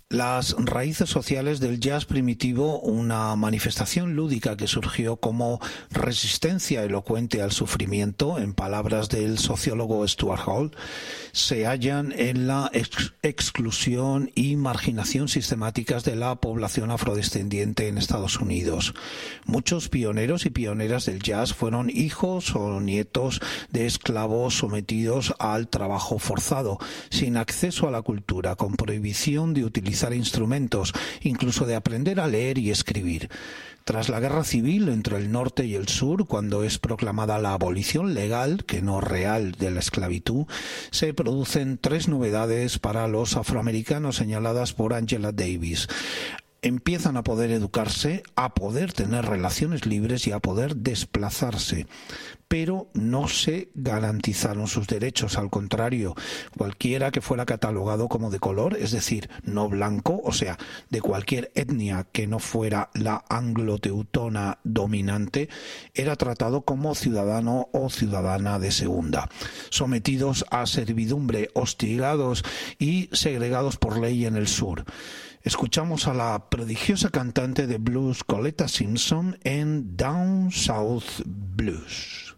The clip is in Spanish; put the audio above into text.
Las raíces sociales del jazz primitivo, una manifestación lúdica que surgió como resistencia elocuente al sufrimiento, en palabras del sociólogo Stuart Hall, se hallan en la exclusión y marginación sistemáticas de la población afrodescendiente en Estados Unidos. Muchos pioneros y pioneras del jazz fueron hijos o nietos de esclavos sometidos al trabajo forzado, sin acceso a la cultura, con prohibición de utilizar instrumentos, incluso de aprender a leer y escribir. Tras la guerra civil entre el norte y el sur, cuando es proclamada la abolición legal, que no real, de la esclavitud, se producen tres novedades para los afroamericanos señaladas por Angela Davis. Empiezan a poder educarse, a poder tener relaciones libres y a poder desplazarse. Pero no se garantizaron sus derechos, al contrario, cualquiera que fuera catalogado como de color, es decir, no blanco, o sea, de cualquier etnia que no fuera la anglo-teutona dominante, era tratado como ciudadano o ciudadana de segunda, sometidos a servidumbre, hostigados y segregados por ley en el sur. Escuchamos a la prodigiosa cantante de blues Coletta Simpson en Down South Blues.